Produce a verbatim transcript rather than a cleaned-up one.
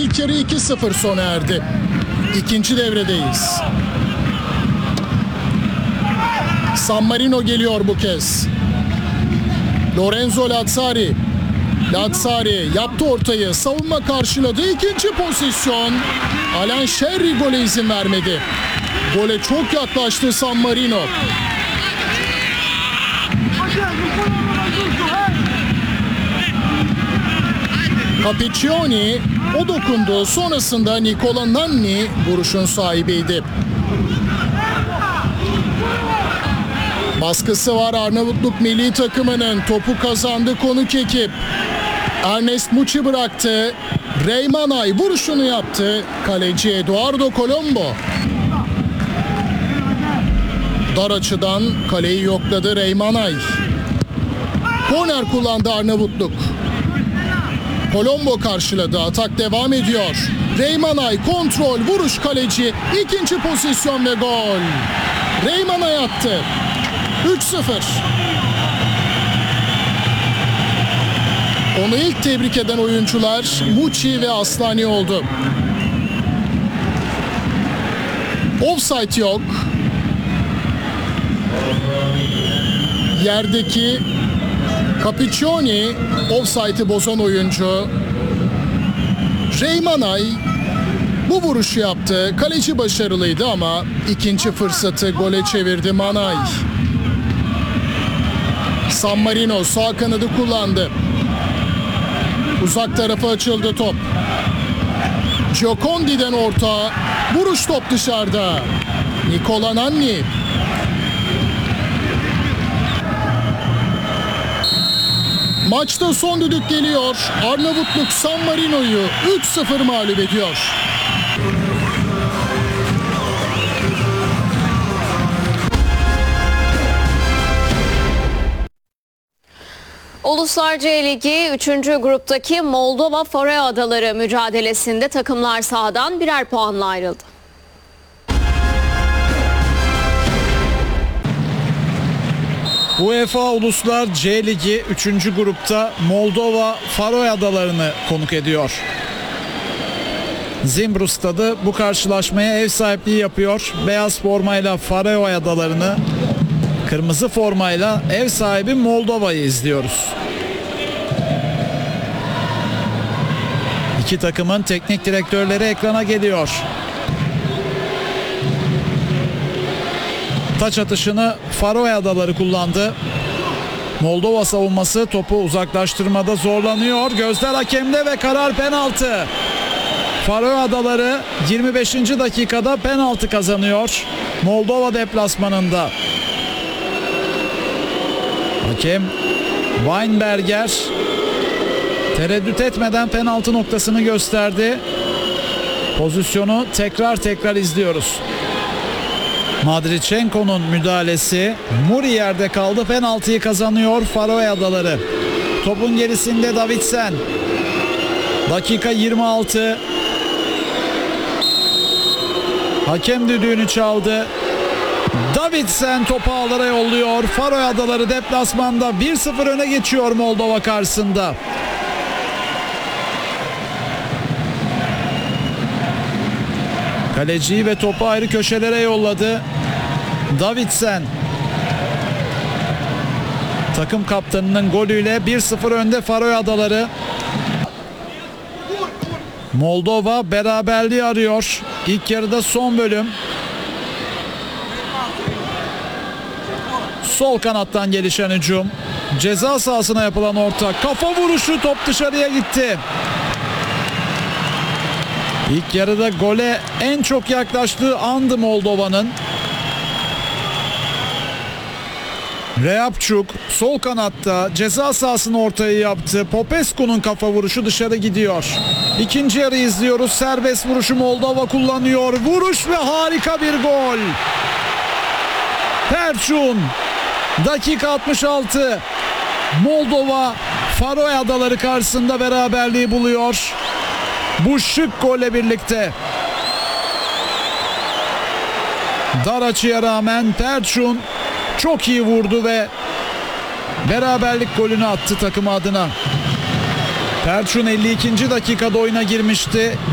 ilk yarı iki sıfır sona erdi. İkinci devredeyiz. San Marino geliyor bu kez. Lorenzo Lazzari. Lazzari yaptı ortayı. Savunma karşıladı. İkinci pozisyon. Alan Sherry gole izin vermedi. Gole çok yaklaştı San Marino. Capiccioni o dokundu. Sonrasında Nicola Nanni vuruşun sahibiydi. Baskısı var Arnavutluk milli takımının. Topu kazandı konuk ekip. Ernest Muçi bıraktı. Reymanay vuruşunu yaptı. Kaleci Eduardo Colombo. Dar açıdan kaleyi yokladı Reymanay. Korner kullandı Arnavutluk. Colombo karşıladı. Atak devam ediyor. Reymanay kontrol, vuruş kaleci. İkinci pozisyon ve gol. Reymanay attı. üç sıfır. Onu ilk tebrik eden oyuncular Muçi ve Aslani oldu. Offside yok. Yerdeki Capiccioni offside'ı bozan oyuncu. Reymanay bu vuruşu yaptı. Kaleci başarılıydı ama ikinci fırsatı gole çevirdi Manay. San Marino sağ kanadı kullandı. Uzak tarafa açıldı top. Giocondi'den orta. Vuruş top dışarıda. Nicola Nanni. Maçta son düdük geliyor. Arnavutluk San Marino'yu üç sıfır mağlup ediyor. Uluslar C Ligi üçüncü gruptaki Moldova Faroe Adaları mücadelesinde takımlar sahadan birer puanla ayrıldı. UEFA Uluslar C Ligi üçüncü grupta Moldova Faroe Adaları'nı konuk ediyor. Zimbru stadı bu karşılaşmaya ev sahipliği yapıyor. Beyaz formayla Faroe Adaları'nı, kırmızı formayla ev sahibi Moldova'yı izliyoruz. İki takımın teknik direktörleri ekrana geliyor. Taç atışını Faroe Adaları kullandı. Moldova savunması topu uzaklaştırmada zorlanıyor. Gözler hakemde ve karar penaltı. Faroe Adaları yirmi beşinci dakikada penaltı kazanıyor Moldova deplasmanında. Hakem Weinberger tereddüt etmeden penaltı noktasını gösterdi. Pozisyonu tekrar tekrar izliyoruz. Madriçenko'nun müdahalesi, Muri yerde kaldı, penaltıyı kazanıyor Faroe Adaları. Topun gerisinde Davidsen. Dakika yirmi altı. Hakem düdüğünü çaldı. Davidsen topu ağlara yolluyor. Faroe Adaları deplasmanda bir sıfır öne geçiyor Moldova karşısında. Kaleciyi ve topu ayrı köşelere yolladı Davidsen. Takım kaptanının golüyle bir sıfır önde Faroe Adaları. Moldova beraberliği arıyor. İlk yarıda son bölüm. Sol kanattan gelişen hücum. Ceza sahasına yapılan orta. Kafa vuruşu, top dışarıya gitti. İlk yarıda gole en çok yaklaştığı andı Moldova'nın. Reapçuk sol kanatta ceza sahasını ortaya yaptı. Popescu'nun kafa vuruşu dışarı gidiyor. İkinci yarı izliyoruz. Serbest vuruşu Moldova kullanıyor. Vuruş ve harika bir gol. Perçun. Dakika altmış altı. Moldova Faroe Adaları karşısında beraberliği buluyor. Bu şık golle birlikte. Dar açıya rağmen Perçun çok iyi vurdu ve beraberlik golünü attı takımı adına. Perçun elli ikinci dakikada oyuna girmişti.